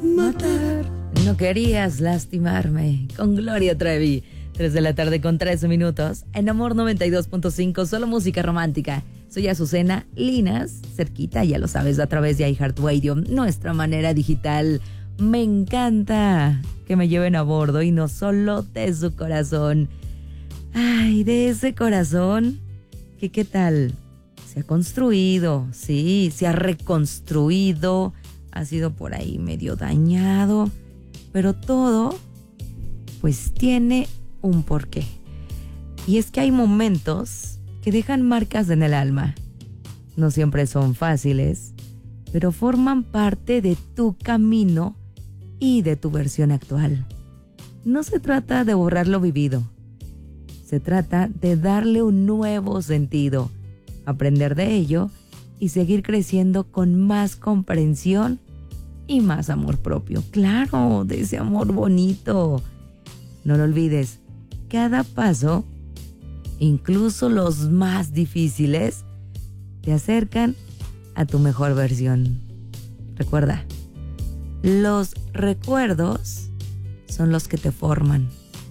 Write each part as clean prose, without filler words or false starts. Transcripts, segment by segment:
matar. No querías lastimarme. Con Gloria Trevi. 3 de la tarde con 13 minutos. En Amor 92.5, solo música romántica. Soy Azucena Linas, cerquita, ya lo sabes, a través de iHeartRadio, nuestra manera digital. Me encanta que me lleven a bordo y no solo de su corazón. Ay, de ese corazón que qué tal, se ha construido, sí, se ha reconstruido, ha sido por ahí medio dañado, pero todo pues tiene un porqué. Y es que hay momentos que dejan marcas en el alma. No siempre son fáciles, pero forman parte de tu camino y de tu versión actual. No se trata de borrar lo vivido. Se trata de darle un nuevo sentido, aprender de ello y seguir creciendo con más comprensión y más amor propio. Claro, de ese amor bonito. No lo olvides, cada paso, incluso los más difíciles, te acercan a tu mejor versión. Recuerda, los recuerdos son los que te forman.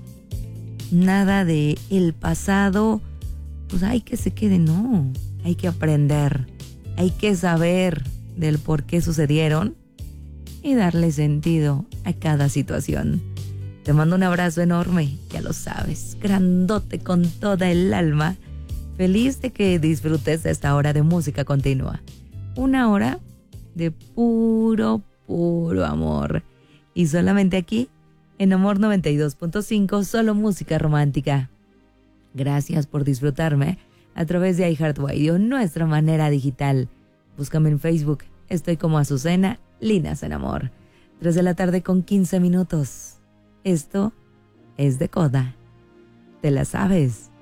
Nada de el pasado, pues hay que se quede, no. Hay que aprender, hay que saber del por qué sucedieron y darle sentido a cada situación. Te mando un abrazo enorme, ya lo sabes, grandote con toda el alma. Feliz de que disfrutes esta hora de música continua. Una hora de puro amor. Y solamente aquí, en Amor 92.5, solo música romántica. Gracias por disfrutarme a través de iHeartRadio, nuestra manera digital. Búscame en Facebook, estoy como Azucena Linas en Amor. 3 de la tarde con 15 minutos. Esto es de Coda. ¿Te la sabes?